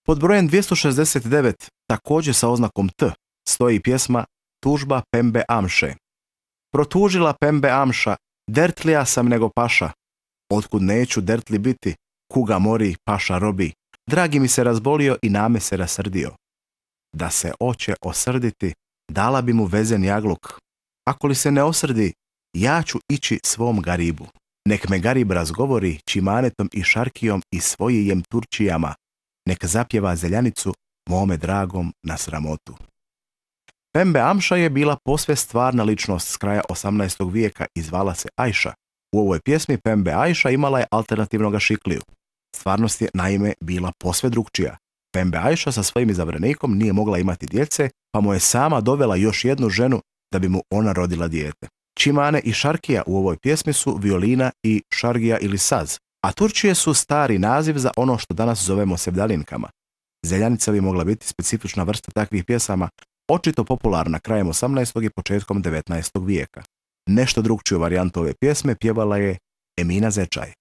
Pod brojem 269, također sa oznakom T, stoji pjesma Tužba Pembe Amše. Protužila Pembe Amša, dertlija sam nego paša. Otkud neću dertli biti, kuga mori, paša robi. Dragi mi se razbolio i name se rasrdio. Da se oće osrditi, dala bi mu vezen jagluk. Ako li se ne osrdi, ja ću ići svom garibu. Nek me garib razgovori čimanetom i šarkijom i svojim turčijama. Nek zapjeva zeljanicu mome dragom na sramotu. Pembe Amša je bila posve stvarna ličnost s kraja 18. vijeka i zvala se Ajša. U ovoj pjesmi Pembe Ajša imala je alternativnog šikliju. Stvarnost je naime bila posve drugčija. Pembe Ajša sa svojim izabranikom nije mogla imati djece, pa mu je sama dovela još jednu ženu da bi mu ona rodila dijete. Čimane i šarkija u ovoj pjesmi su violina i šargija ili saz, a turčije su stari naziv za ono što danas zovemo sevdalinkama. Zeljanica bi mogla biti specifična vrsta takvih pjesama, očito popularna krajem 18. i početkom 19. vijeka. Nešto drugčiju varijantu ove pjesme pjevala je Emina Zečaj.